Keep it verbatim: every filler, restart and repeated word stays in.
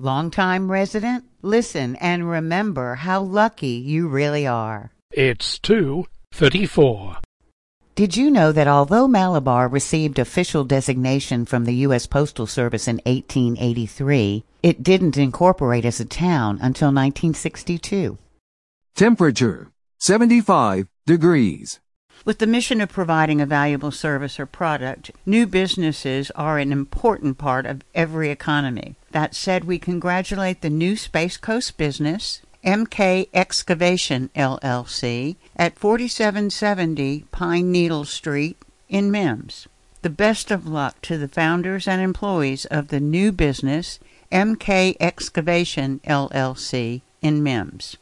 Longtime resident? Listen and remember how lucky you really are. It's two thirty-four. Did you know that although Malabar received official designation from the U S Postal Service in eighteen eighty-three, it didn't incorporate as a town until nineteen sixty-two? Temperature, seventy-five degrees. With the mission of providing a valuable service or product, new businesses are an important part of every economy. That said, we congratulate the new Space Coast business, M K Excavation, L L C, at forty-seven seventy Pine Needle Street in Mims. The best of luck to the founders and employees of the new business, M K Excavation, L L C, in Mims.